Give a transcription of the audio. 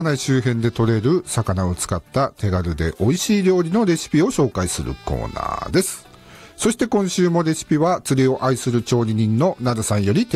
内周辺で取れる魚を使った手軽で美味しい料理のレシピを紹介するコーナーです。そして今週もレシピは釣りを愛する調理人のなるさんより